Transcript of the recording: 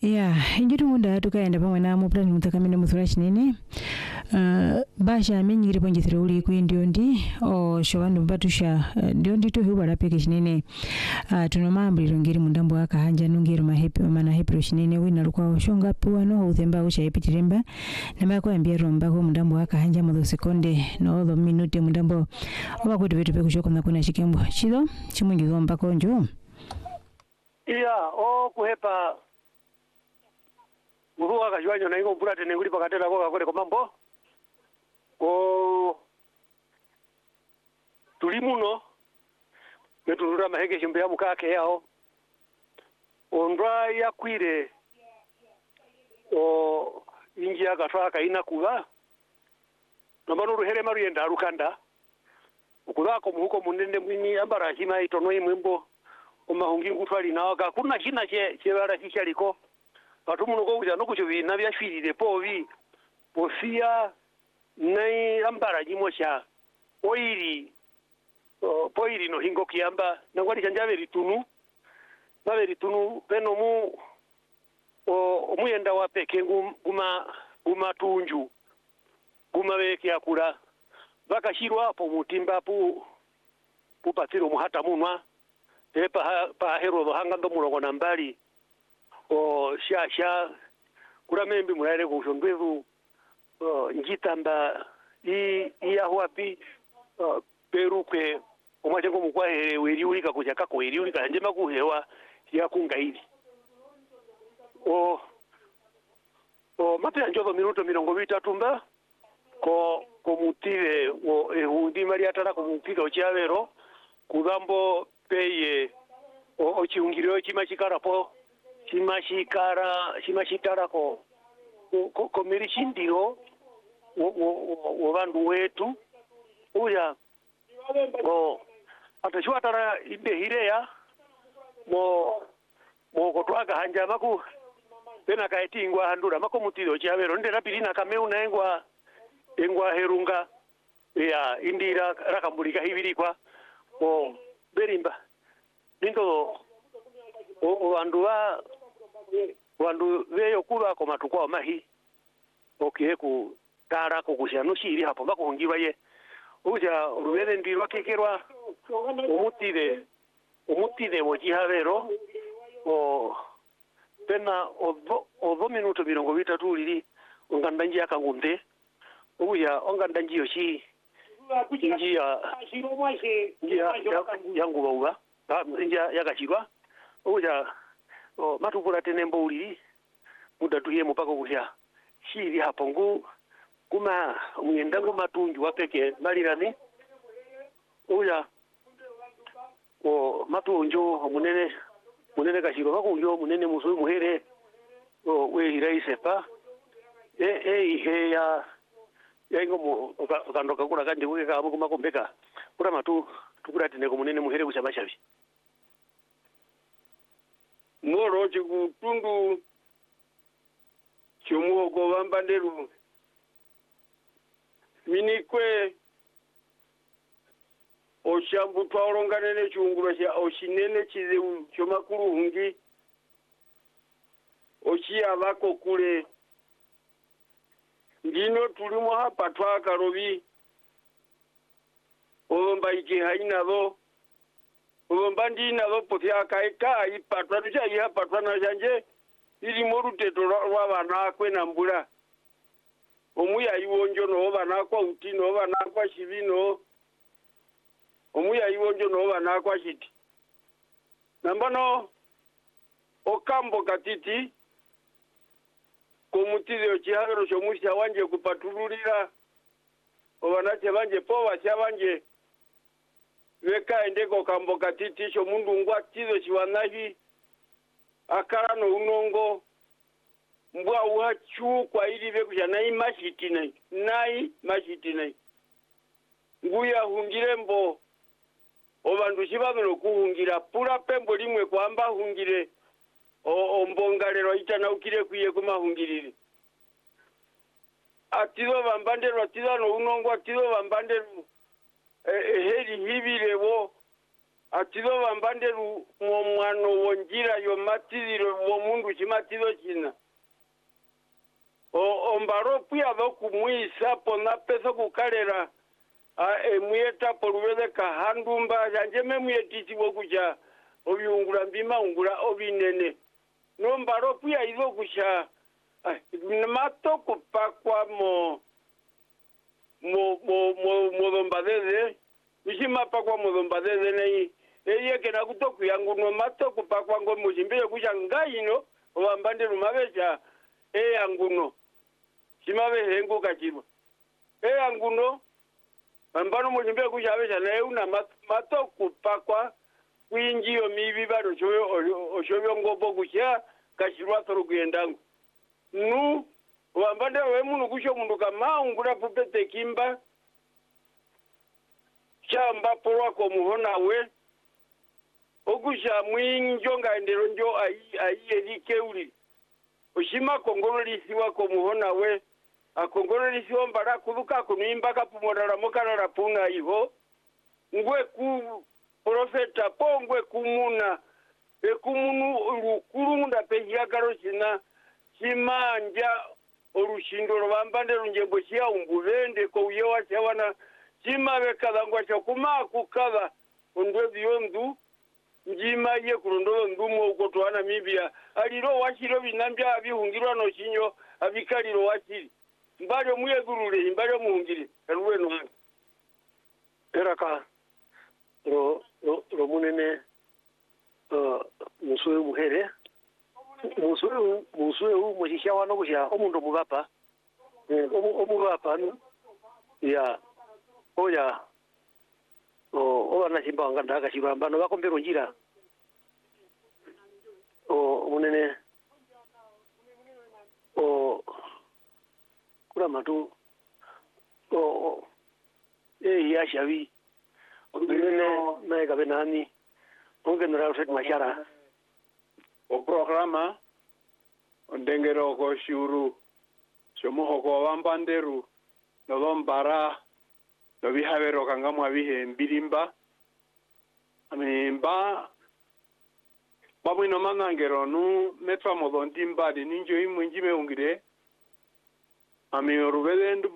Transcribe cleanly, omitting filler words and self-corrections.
Yeah, injitu munda tukaenda pamwe na mu plan mutakamene muthura chinene. Basha amenyire ponjithira uli kwindio ndi showanu batusha ndio ndito huba lapeke chinene. Tunomambiriro ngiri mundambo akahanja nungiro mahepe mana hepro chinene wina lukwa shonga puano uthemba ucha epitiremba namba kwa mbia romba ko mundambo akahanja mu sekonde no the minute mundambo obakwete betu pekushoka na kuna chikembo chilo chimungi zomba konjo. Kuhepa Muruwa kajwanyo na ingo mpura tene nguli pakatela kwa kole komambo. Tulimuno metulura maheke shimbe ya mukake yao. Ondra ya kwire inji ya katwaka inakuwa. Nambano ruhere maru yenda rukanda. Ukulako muhuko munende mwini ambara hima itonoi mwimbo. Umahungi ngutwali na waka. Kuna hina chewara kishaliko. Patumuno ko kuja no kuchobina byashirire povi pofia nei ambara jimosha oiri poiri no hingo kiamba nangwali chanjave ritunu peno mu omuyenda wa peke guma tunju guma beke akura bakashirwa hapo mutimba patiro muhata munwa pa hero hanga ndo murongo nambali shasha kura membi mulaire kushondwevu njitamba iya huapi perukwe omwachengo mukwa weriulika kuchaka ko weriulika njema kuhewa ya kungaili mapya njovo minuto mirongo vitatu ko mutire hundi mali atara ko mupika ochavero kugambo peye ochiungiryo chimachikarapo chimashitara ko mirishindiro wandu wetu uya atashwatara imbehireya mo kotwaga hanja maku pena kaetingwa handura mako mutiro chavero ndera pilina kameuna engwa herunga ya indira rakambulika hivirikwa berimba ninto wandu veyo kuba ko matukwa mahi ku tara ko kushanushiri hapo bakuhungirwa ye uja rubere ndirwa kekerwa umutire wojihavero pena obo minuto mirongo vitatu lili ongandanji akangunde uja ongandanji yoshi njia yangu bauba njia yakachirwa uja matupula tenembo ulili muda tuye mupako kusha shiri hapo kuma mwendangu matunju wapeke malirani uya matunju munene kashiro bakunjo munene musu muhere we hiraisepa he ya ingo kandoka kula kandi kuke kama kumakombeka kura matu tukura teneko munene muhere kushamashavi moro chikutundu chomuoko vambanderu minikwe oshambu twaolonganene chiungulo cha oshinene chizeu chomakulu hungi ochiavako kule ndino tulimo hapa twakarovi olomba ikihainavo olomba ndinavo pofya kaeka ipatwa tucha ihapatwa na chanje ilimo ruteto lwavana akwe na mbula omuya iwonjo no vana kwa utino vana kwa shivino omuya iwonjo no vana kwa shiti nambano okambo katiti komutizio chihagero chomusha wanje kupatululira ovanache vanje pova chavanje vekaendeko kambo katiti chomundu ngwa tizo chiwanahi akarano unongo mbwa uhachu kwa ili vekusha nai mashiti nai nguya hungire mbo ovandu chivamelo kuhungira pura pembo limwe kwamba hungire ombongalero itana ukire kuye kumahungirire atizo vambandero atizano unongo atizo vambandero heri hivirevo atizo bambanderu mu mwano wonjira yo matiziro wo mundu chimatizo china ombaro pia kumwisa pona pesa kukalera emuyeta polubele kahandumba janjeme muyetisi wokuja obiungula mbima ungula obinene nombaro pia izo kusha mato kupakwa mo dombadeze bishima pakwa mo dombadeze nei eye kena kutoku yangu no mato kupakwa ngo mujimbele kusha ngaino obambande rumabeja yanguno simabe hengo kachiba yanguno ambano mujimbele kusha abeja naye una mato kupakwa kwinjiyo mibi bado oshoyo ngobo kusha kashirwa toro kuyendangu nu wambande we munu kusho mundu kama ungura pupete kimba chamba porwa ko muhona we okusha mwinjonga ndero njo ai elikeuli oshima kongolo lisiwa ko muhona we akongolo lisiwa mbara kuruka kunimba kapumorara mokana rapuna iho ngwe ku profeta pongwe kumuna ekumunu rukurunda pehia karosina chimanja orushindo rwambande runjembo chia umbulende ko uyewa chawana chimabe kadangwa cha kuma kukaba ondwe biyondu njima ye kurondo ndumo ukotwana mibia aliro washiro binambya abihungirwa no chinyo abikaliro washiri mbalo muyegurule mbalo muhungire ruwe no eraka ro munene musuwe muhere musuwe mushishawa no kusha omundu mugapa omugapa ya oya obana chimba nganda kashibamba no bakombero njira munene kula matu ya shavi munene nae kabenani ongenera uset mashara o programa ndengero ko shuru shomo ko wambanderu no dombara no bihavero kangamwa bihe mbirimba amimba babino manangero nu metwa modondimba de ninjo imwe njime ungire ami orubele